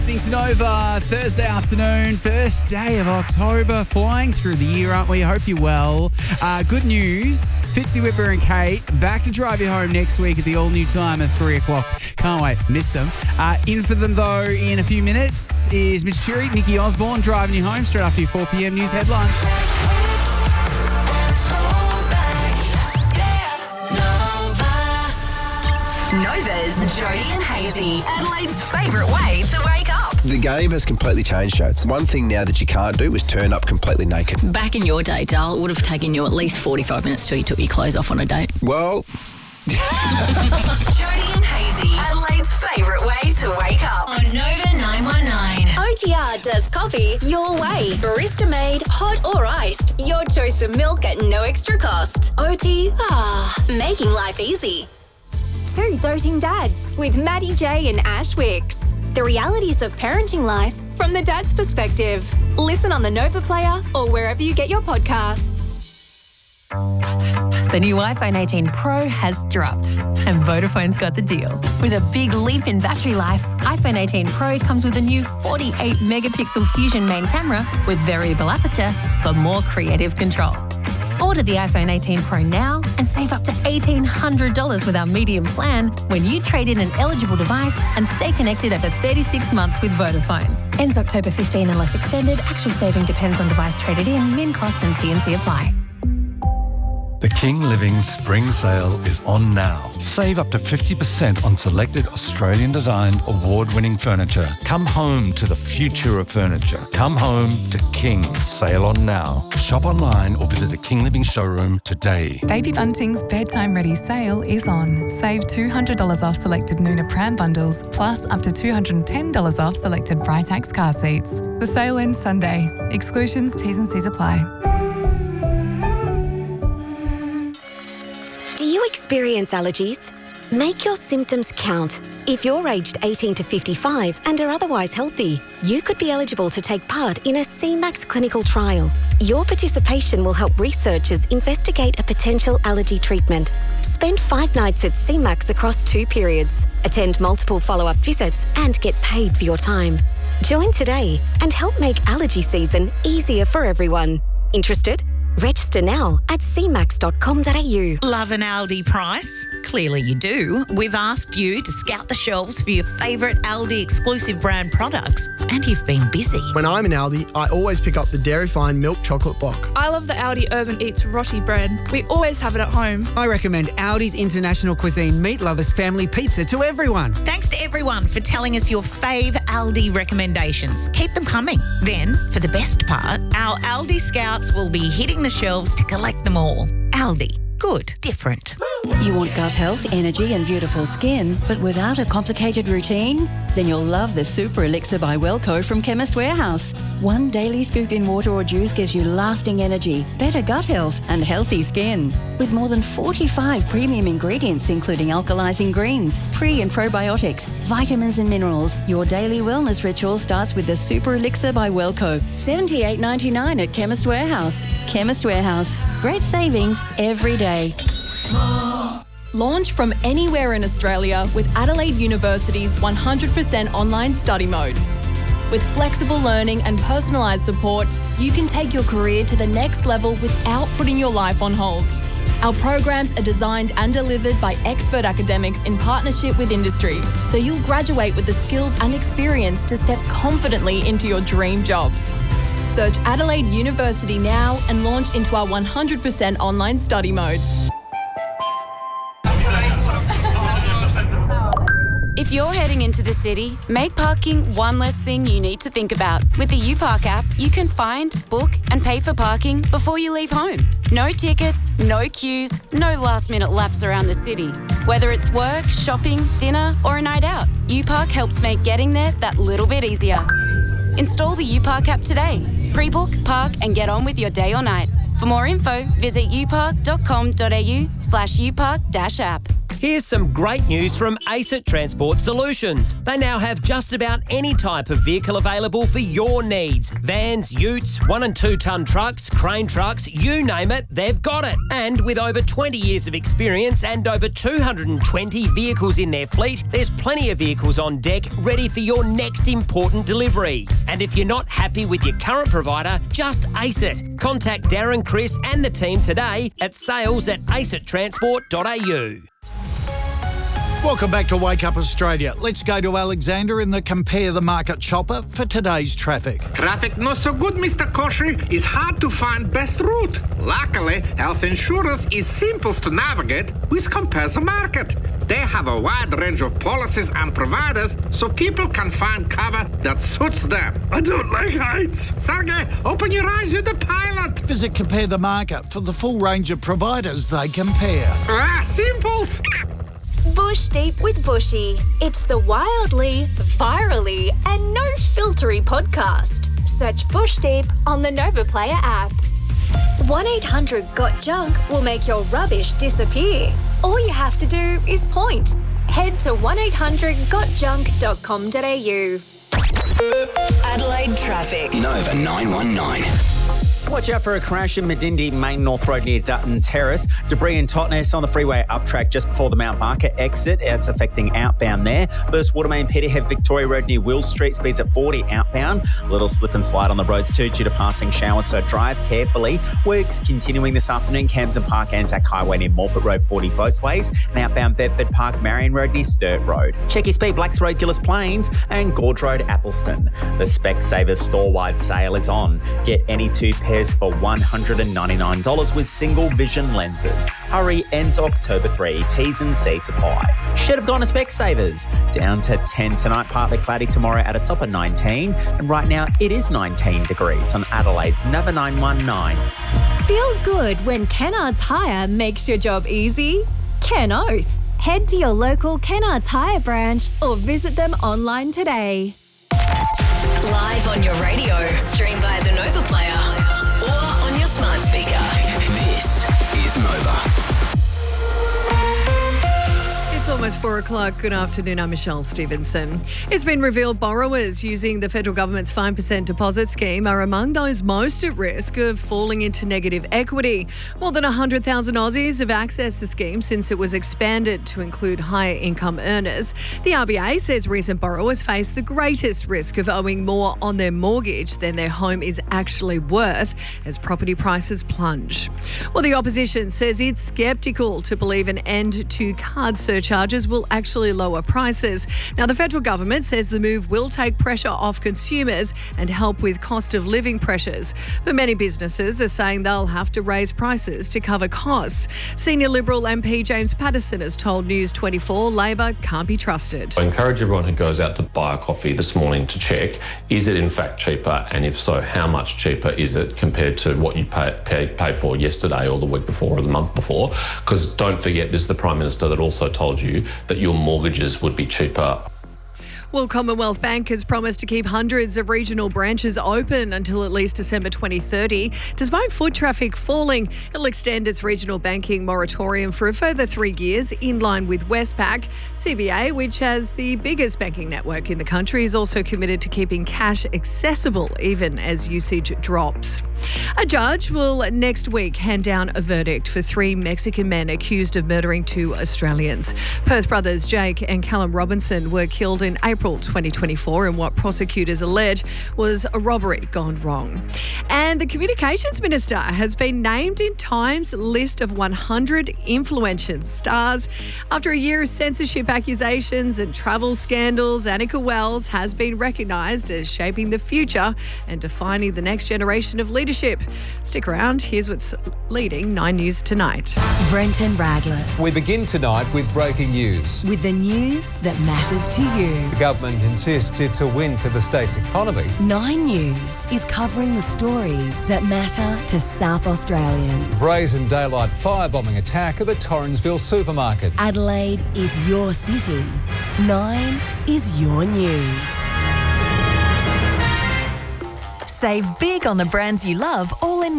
Listening to Nova, Thursday afternoon, first day of October, flying through the year, aren't we? Hope you're well. Good news, Fitzy, Whipper and Kate back to drive you home next week at the all-new time at 3 o'clock. Can't wait, missed them. In for them, though, in a few minutes is Miss Churi, Nikki Osborne, driving you home straight after your 4 p.m. news headlines. Nova's Jody and Hazy, Adelaide's favourite way to wake up. The game has completely changed, Joe. It's one thing now that you can't do is turn up completely naked. Back in your day, Dale, it would have taken you at least 45 minutes till you took your clothes off on a date. Well... Jody and Hazy, Adelaide's favourite way to wake up. On Nova 919. OTR does coffee your way. Barista made, hot or iced. Your choice of milk at no extra cost. OTR, making life easy. Two Doting Dads with Maddie J and Ash Wicks. The realities of parenting life from the dad's perspective. Listen on the Nova Player or wherever you get your podcasts. The new iPhone 18 Pro has dropped and Vodafone's got the deal. With a big leap in battery life, iPhone 18 Pro comes with a new 48 megapixel Fusion main camera with variable aperture for more creative control. Order the iPhone 18 Pro now and save up to $1,800 with our medium plan when you trade in an eligible device and stay connected over 36 months with Vodafone. Ends October 15 unless extended. Actual saving depends on device traded in, min cost and T&C apply. The King Living Spring Sale is on now. Save up to 50% on selected Australian-designed, award-winning furniture. Come home to the future of furniture. Come home to King. Sale on now. Shop online or visit a King Living showroom today. Baby Bunting's Bedtime Ready sale is on. Save $200 off selected Nuna pram bundles, plus up to $210 off selected Britax car seats. The sale ends Sunday. Exclusions, T's and C's apply. Do you experience allergies? Make your symptoms count. If you're aged 18 to 55 and are otherwise healthy, you could be eligible to take part in a CMAX clinical trial. Your participation will help researchers investigate a potential allergy treatment. Spend 5 nights at CMAX across 2 periods. Attend multiple follow-up visits and get paid for your time. Join today and help make allergy season easier for everyone. Interested? Register now at cmax.com.au. Love an Aldi price? Clearly you do. We've asked you to scout the shelves for your favourite Aldi exclusive brand products, and you've been busy. When I'm in Aldi, I always pick up the Dairy Fine milk chocolate block. I love the Aldi Urban Eats roti bread. We always have it at home. I recommend Aldi's International Cuisine Meat Lovers Family Pizza to everyone. Thanks to everyone for telling us your fave Aldi recommendations. Keep them coming. Then, for the best part, our Aldi Scouts will be hitting the shelves to collect them all. Aldi. Good. Different. You want gut health, energy and beautiful skin, but without a complicated routine? Then you'll love the Super Elixir by Wellco from Chemist Warehouse. 1 daily scoop in water or juice gives you lasting energy, better gut health and healthy skin. With more than 45 premium ingredients including alkalizing greens, pre and probiotics, vitamins and minerals, your daily wellness ritual starts with the Super Elixir by Wellco. $78.99 at Chemist Warehouse. Chemist Warehouse. Great savings every day. Launch from anywhere in Australia with Adelaide University's 100% online study mode. With flexible learning and personalised support, you can take your career to the next level without putting your life on hold. Our programs are designed and delivered by expert academics in partnership with industry, so you'll graduate with the skills and experience to step confidently into your dream job. Search Adelaide University now and launch into our 100% online study mode. If you're heading into the city, make parking one less thing you need to think about. With the UPark app, you can find, book and pay for parking before you leave home. No tickets, no queues, no last-minute laps around the city. Whether it's work, shopping, dinner or a night out, UPark helps make getting there that little bit easier. Install the UPark app today. Pre-book, park and get on with your day or night. For more info, visit upark.com.au/upark-app. Here's some great news from ACET Transport Solutions. They now have just about any type of vehicle available for your needs. Vans, utes, 1 and 2 tonne trucks, crane trucks, you name it, they've got it. And with over 20 years of experience and over 220 vehicles in their fleet, there's plenty of vehicles on deck ready for your next important delivery. And if you're not happy with your current provider, just ace it. Contact Darren, Chris and the team today at sales@acettransport.au. Welcome back to Wake Up Australia. Let's go to Alexander in the Compare the Market chopper for today's traffic. Traffic not so good, Mr. Koshy. It's hard to find best route. Luckily, health insurance is simple to navigate with Compare the Market. They have a wide range of policies and providers so people can find cover that suits them. I don't like heights. Sergey, open your eyes, you're the pilot. Visit Compare the Market for the full range of providers they compare. Simples. Bush Deep with Bushy. It's the wildly, virally, and no filtery podcast. Search Bush Deep on the Nova Player app. 1-800-GOT-JUNK will make your rubbish disappear. All you have to do is point. Head to 1800gotjunk.com.au. Adelaide traffic. Nova 919. Watch out for a crash in Medindi Main North Road near Dutton Terrace. Debris and tightness on the freeway up track just before the Mount Barker exit. It's affecting outbound there. Burst Watermain Peterhead Victoria Road near Will Street. Speeds at 40 outbound. Little slip and slide on the roads too due to passing showers, so drive carefully. Works continuing this afternoon. Camden Park Anzac Highway near Morford Road 40 both ways. And outbound Bedford Park Marion Road near Sturt Road. Check your speed. Blacks Road Gillis Plains and Gorge Road Athelstone. The Specsavers store-wide sale is on. Get any 2 pairs for $199 with single vision lenses. Hurry, ends October 3. T's and C's apply. Should have gone to Specsavers. Down to 10 tonight, partly cloudy tomorrow at a top of 19. And right now it is 19 degrees on Adelaide's Nova 919. Feel good when Kennards Hire makes your job easy? Ken Oath. Head to your local Kennards Hire branch or visit them online today. Live on your radio, stream via the Nova Player or on your smart speaker. This is Nova. It's almost 4 o'clock. Good afternoon. I'm Michelle Stevenson. It's been revealed borrowers using the federal government's 5% deposit scheme are among those most at risk of falling into negative equity. More than 100,000 Aussies have accessed the scheme since it was expanded to include higher income earners. The RBA says recent borrowers face the greatest risk of owing more on their mortgage than their home is actually worth as property prices plunge. Well, the opposition says it's sceptical to believe an end to card surcharges will actually lower prices. Now, the federal government says the move will take pressure off consumers and help with cost of living pressures. But many businesses are saying they'll have to raise prices to cover costs. Senior Liberal MP James Patterson has told News 24 Labor can't be trusted. I encourage everyone who goes out to buy a coffee this morning to check, is it in fact cheaper? And if so, how much cheaper is it compared to what you paid for yesterday or the week before or the month before? Because don't forget, this is the Prime Minister that also told you that your mortgages would be cheaper. Well, Commonwealth Bank has promised to keep hundreds of regional branches open until at least December 2030. Despite foot traffic falling, it'll extend its regional banking moratorium for a further 3 years in line with Westpac. CBA, which has the biggest banking network in the country, is also committed to keeping cash accessible even as usage drops. A judge will next week hand down a verdict for 3 Mexican men accused of murdering 2 Australians. Perth brothers Jake and Callum Robinson were killed in April 2024 in what prosecutors allege was a robbery gone wrong. And the Communications Minister has been named in Time's list of 100 influential stars. After a year of censorship accusations and travel scandals, Annika Wells has been recognised as shaping the future and defining the next generation of leadership. Stick around, here's what's leading 9 News tonight. Brenton Radless. We begin tonight with breaking news. With the news that matters to you. The government insists it's a win for the state's economy. 9 News is covering the stories that matter to South Australians. Brazen daylight firebombing attack of a Torrensville supermarket. Adelaide is your city. 9 is your news. Save big on the brands you love all in